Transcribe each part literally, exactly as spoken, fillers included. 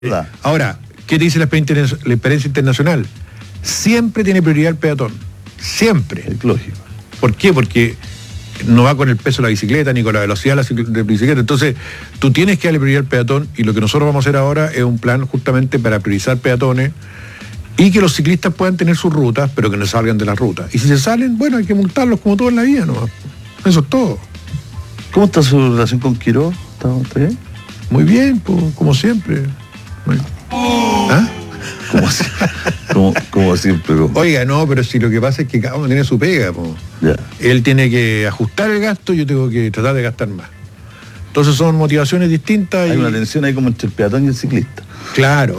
Eh, ahora, ¿qué te dice la experiencia, la experiencia internacional? Siempre tiene prioridad el peatón. Siempre. Es lógico. ¿Por qué? Porque no va con el peso de la bicicleta ni con la velocidad de la bicicleta. Entonces, tú tienes que darle prioridad al peatón, y lo que nosotros vamos a hacer ahora es un plan justamente para priorizar peatones y que los ciclistas puedan tener sus rutas, pero que no salgan de las rutas. Y si se salen, bueno, hay que multarlos como todo en la vida, ¿no? Eso es todo. ¿Cómo está su relación con Quirós? ¿Está, está bien? Muy bien, pues, como siempre. ¿Ah? Como, como, como siempre. Como... Oiga, no, pero si lo que pasa es que cada uno tiene su pega, po. Ya. Él tiene que ajustar el gasto, yo tengo que tratar de gastar más. Entonces son motivaciones distintas. Hay y... una tensión ahí como entre el peatón y el ciclista. Claro.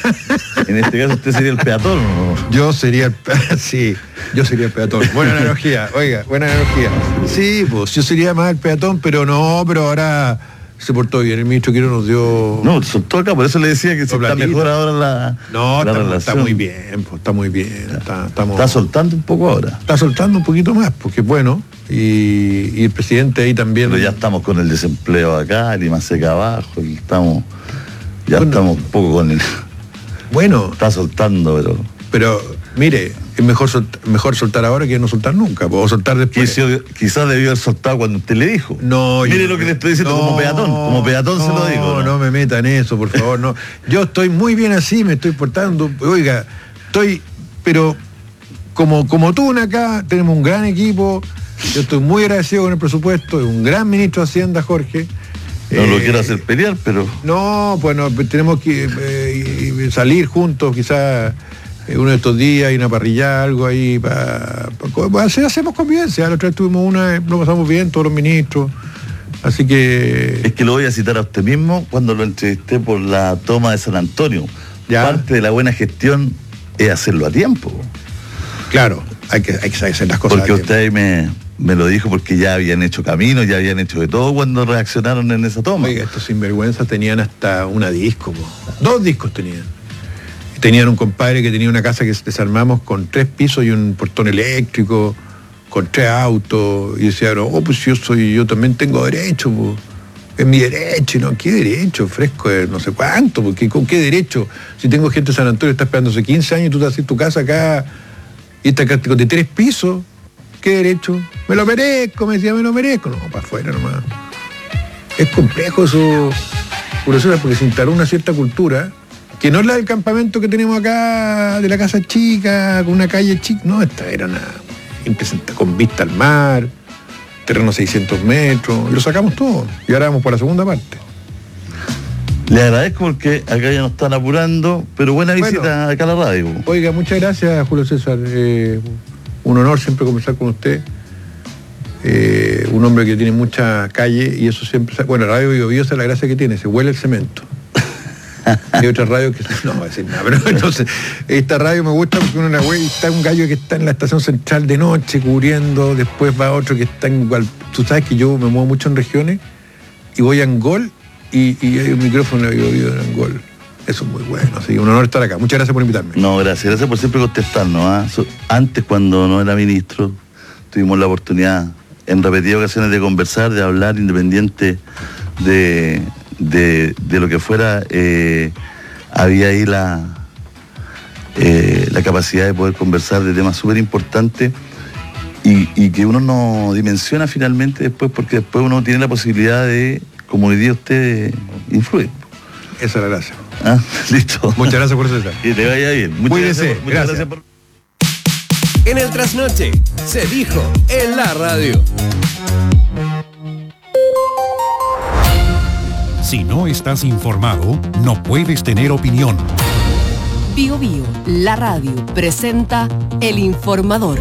En este caso usted sería el peatón, ¿no? Yo sería el sí, yo sería el peatón. Buena analogía, oiga, buena analogía. Sí, pues yo sería más el peatón, pero no, pero ahora se portó bien. El ministro Quirós nos dio... No, soltó acá, por eso le decía que se está mejor ahora la, no, la está, relación. está muy bien, pues, está muy bien. Está, estamos, está soltando un poco ahora. Está soltando un poquito más, porque es bueno. Y, y el presidente ahí también... Pero ya estamos con el desempleo acá, el IMASEC abajo, estamos... Ya bueno, estamos un poco con el... Bueno. Está soltando, pero... Pero, mire, es mejor, soltar, mejor soltar ahora que no soltar nunca. Puedo soltar después. Quizás, quizás debió haber soltado cuando usted le dijo. No, mire yo, lo que le estoy diciendo, no, como peatón. Como peatón no, se lo digo. No, no me meta en eso, por favor. No. Yo estoy muy bien así, me estoy portando. Oiga, estoy... Pero como, como tú acá, tenemos un gran equipo. Yo estoy muy agradecido con el presupuesto. Es un gran ministro de Hacienda, Jorge. No eh, lo quiero hacer pelear, pero... No, bueno, tenemos que eh, salir juntos, quizás eh, uno de estos días, y una parrilla, algo ahí, para pa, pa, hacemos convivencia. La otra vez tuvimos una, lo pasamos bien, todos los ministros, así que... Es que lo voy a citar a usted mismo cuando lo entrevisté por la toma de San Antonio. ¿Ya? Parte de la buena gestión es hacerlo a tiempo. Claro, hay que, hay que hacer las cosas porque a usted ahí me... Me lo dijo porque ya habían hecho camino, ya habían hecho de todo cuando reaccionaron en esa toma. Oiga, estos sinvergüenzas tenían hasta una disco, po. Dos discos tenían. Tenían un compadre que tenía una casa que desarmamos con tres pisos y un portón eléctrico, con tres autos, y decía, no, oh, pues yo soy, yo también tengo derecho, po. Es mi derecho, ¿no? ¿Qué derecho? Fresco de no sé cuánto, porque ¿con qué derecho? Si tengo gente de San Antonio, está esperando hace quince años, y tú te haces tu casa acá, y esta casa de tres pisos. ¿Qué derecho? Me lo merezco, me decía, me lo merezco. No, para afuera nomás. Es complejo eso, profesora, porque se instaló una cierta cultura, que no es la del campamento que tenemos acá, de la casa chica, con una calle chica. No, esta era una con vista al mar, terreno seiscientos metros, y lo sacamos todo. Y ahora vamos por la segunda parte. Le agradezco porque acá ya nos están apurando, pero buena visita bueno, acá a la radio. Oiga, muchas gracias, Julio César. Eh, Un honor siempre conversar con usted, eh, un hombre que tiene mucha calle, y eso siempre... Bueno, la radio Bio Bio, esa es la gracia que tiene, se huele el cemento. Hay otras radios que... No voy a decir nada, pero entonces, esta radio me gusta porque uno la ve y está un gallo que está en la estación central de noche cubriendo, después va otro que está en... Tú sabes que yo me muevo mucho en regiones, y voy a Angol, y, y hay un micrófono de Bio Bio en Angol. Eso es muy bueno, así un honor estar acá. Muchas gracias por invitarme. No, gracias, gracias por siempre contestarnos. ¿eh? Antes, cuando no era ministro, tuvimos la oportunidad en repetidas ocasiones de conversar, de hablar, independiente de, de, de lo que fuera. Eh, había ahí la, eh, la capacidad de poder conversar de temas súper importantes y, y que uno no dimensiona finalmente después, porque después uno tiene la posibilidad de, como hoy día usted, influir. Esa es la gracia. Ah, listo. Muchas gracias por eso. Que te vaya bien. Muchas Cuídese. Gracias, muchas gracias. Gracias por... En el trasnoche se dijo en la radio. Si no estás informado, no puedes tener opinión. Bio Bio, la radio, presenta El Informador.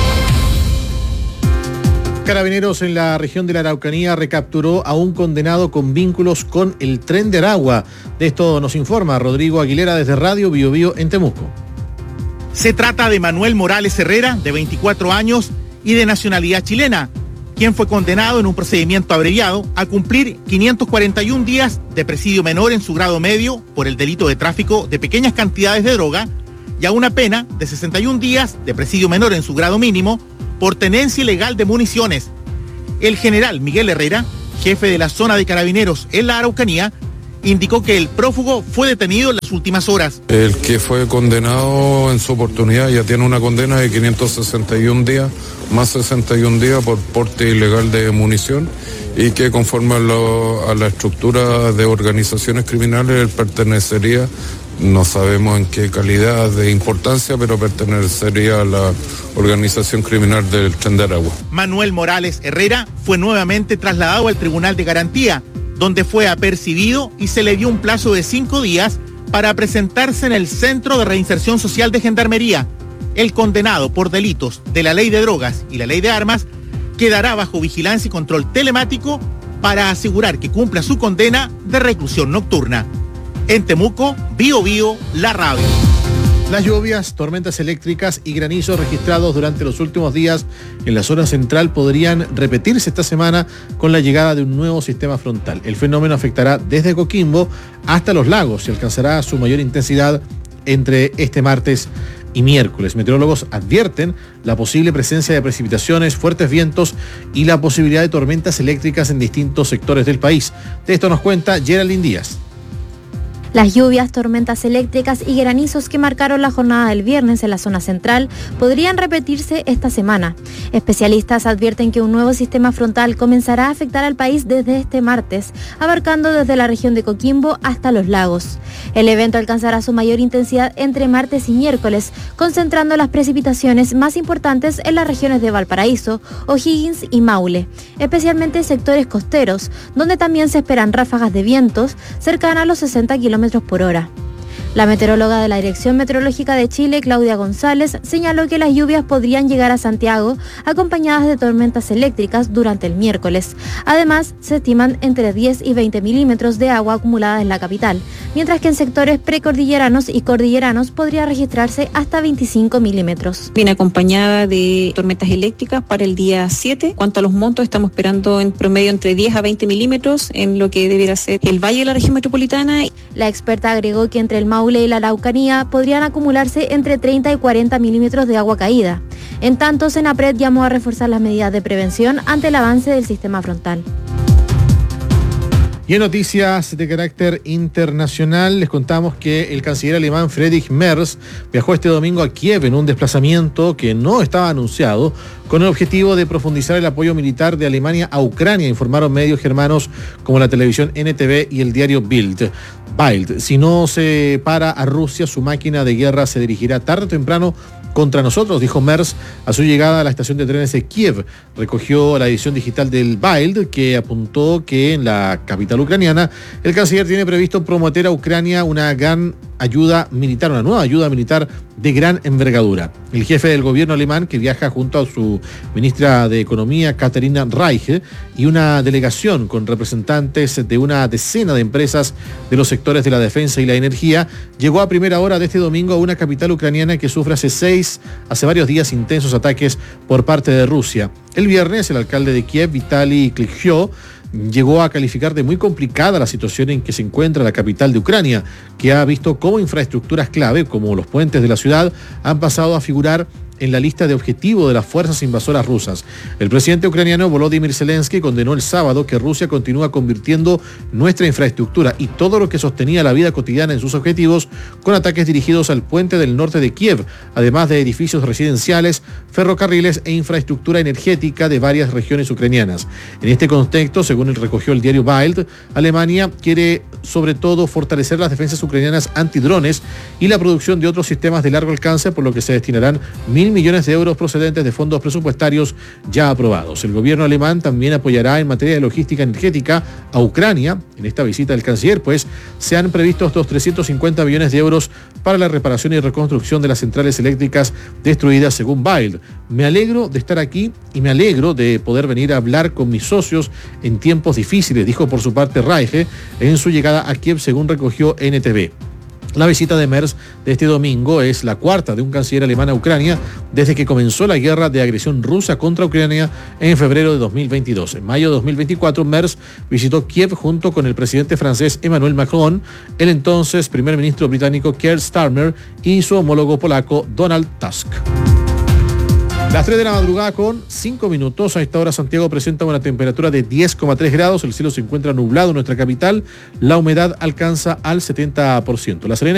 Carabineros en la región de la Araucanía recapturó a un condenado con vínculos con el Tren de Aragua. De esto nos informa Rodrigo Aguilera desde Radio Bio Bio en Temuco. Se trata de Manuel Morales Herrera, de veinticuatro años y de nacionalidad chilena, quien fue condenado en un procedimiento abreviado a cumplir quinientos cuarenta y un días de presidio menor en su grado medio por el delito de tráfico de pequeñas cantidades de droga y a una pena de sesenta y un días de presidio menor en su grado mínimo por tenencia ilegal de municiones. El general Miguel Herrera, jefe de la zona de Carabineros en la Araucanía, indicó que el prófugo fue detenido en las últimas horas. El que fue condenado en su oportunidad ya tiene una condena de quinientos sesenta y un días, más sesenta y un días por porte ilegal de munición, y que conforme a, lo, a la estructura de organizaciones criminales él pertenecería, no sabemos en qué calidad de importancia, pero pertenecería a la organización criminal del Tren de Aragua. Manuel Morales Herrera fue nuevamente trasladado al Tribunal de Garantía, donde fue apercibido y se le dio un plazo de cinco días para presentarse en el Centro de Reinserción Social de Gendarmería. El condenado por delitos de la Ley de Drogas y la Ley de Armas quedará bajo vigilancia y control telemático para asegurar que cumpla su condena de reclusión nocturna. En Temuco, Bío Bío, la radio. Las lluvias, tormentas eléctricas y granizos registrados durante los últimos días en la zona central podrían repetirse esta semana con la llegada de un nuevo sistema frontal. El fenómeno afectará desde Coquimbo hasta los lagos y alcanzará su mayor intensidad entre este martes y miércoles. Meteorólogos advierten la posible presencia de precipitaciones, fuertes vientos y la posibilidad de tormentas eléctricas en distintos sectores del país. De esto nos cuenta Geraldine Díaz. Las lluvias, tormentas eléctricas y granizos que marcaron la jornada del viernes en la zona central podrían repetirse esta semana. Especialistas advierten que un nuevo sistema frontal comenzará a afectar al país desde este martes, abarcando desde la región de Coquimbo hasta los lagos. El evento alcanzará su mayor intensidad entre martes y miércoles, concentrando las precipitaciones más importantes en las regiones de Valparaíso, O'Higgins y Maule, especialmente sectores costeros, donde también se esperan ráfagas de vientos cercanas a los sesenta kilómetros por hora. La meteoróloga de la Dirección Meteorológica de Chile, Claudia González, señaló que las lluvias podrían llegar a Santiago acompañadas de tormentas eléctricas durante el miércoles. Además, se estiman entre diez y veinte milímetros de agua acumulada en la capital, mientras que en sectores precordilleranos y cordilleranos podría registrarse hasta veinticinco milímetros. Viene acompañada de tormentas eléctricas para el día siete. Cuanto a los montos, estamos esperando en promedio entre diez a veinte milímetros en lo que debiera ser el valle de la región metropolitana. La experta agregó que entre el Maule y la Araucanía podrían acumularse entre treinta y cuarenta milímetros de agua caída. En tanto, Senapred llamó a reforzar las medidas de prevención ante el avance del sistema frontal. Y en noticias de carácter internacional les contamos que el canciller alemán Friedrich Merz viajó este domingo a Kiev en un desplazamiento que no estaba anunciado, con el objetivo de profundizar el apoyo militar de Alemania a Ucrania, informaron medios germanos como la televisión N T V y el diario Bild. Bild, si no se para a Rusia, su máquina de guerra se dirigirá tarde o temprano contra nosotros, dijo Merz a su llegada a la estación de trenes de Kiev. Recogió la edición digital del Bild, que apuntó que en la capital ucraniana el canciller tiene previsto prometer a Ucrania una gran ayuda militar, una nueva ayuda militar de gran envergadura. El jefe del gobierno alemán, que viaja junto a su ministra de Economía, Katharina Reiche, y una delegación con representantes de una decena de empresas de los sectores de la defensa y la energía, llegó a primera hora de este domingo a una capital ucraniana que sufre hace seis, hace varios días intensos ataques por parte de Rusia. El viernes, el alcalde de Kiev, Vitaly Klitschko, llegó a calificar de muy complicada la situación en que se encuentra la capital de Ucrania, que ha visto cómo infraestructuras clave, como los puentes de la ciudad, han pasado a figurar en la lista de objetivo de las fuerzas invasoras rusas. El presidente ucraniano Volodymyr Zelensky condenó el sábado que Rusia continúa convirtiendo nuestra infraestructura y todo lo que sostenía la vida cotidiana en sus objetivos con ataques dirigidos al puente del norte de Kiev, además de edificios residenciales, ferrocarriles e infraestructura energética de varias regiones ucranianas. En este contexto, según recogió el diario Bild, Alemania quiere sobre todo fortalecer las defensas ucranianas antidrones y la producción de otros sistemas de largo alcance, por lo que se destinarán mil millones de euros procedentes de fondos presupuestarios ya aprobados. El gobierno alemán también apoyará en materia de logística energética a Ucrania en esta visita del canciller, pues se han previsto estos trescientos cincuenta millones de euros para la reparación y reconstrucción de las centrales eléctricas destruidas, según Bild. Me alegro de estar aquí y me alegro de poder venir a hablar con mis socios en tiempos difíciles, dijo por su parte Reiche en su llegada a Kiev, según recogió N T V. La visita de Merz de este domingo es la cuarta de un canciller alemán a Ucrania desde que comenzó la guerra de agresión rusa contra Ucrania en febrero de dos mil veintidós. En mayo de dos mil veinticuatro, Merz visitó Kiev junto con el presidente francés Emmanuel Macron, el entonces primer ministro británico Keir Starmer y su homólogo polaco Donald Tusk. Las tres de la madrugada con cinco minutos. A esta hora Santiago presenta una temperatura de diez coma tres grados. El cielo se encuentra nublado en nuestra capital. La humedad alcanza al setenta por ciento. La Serena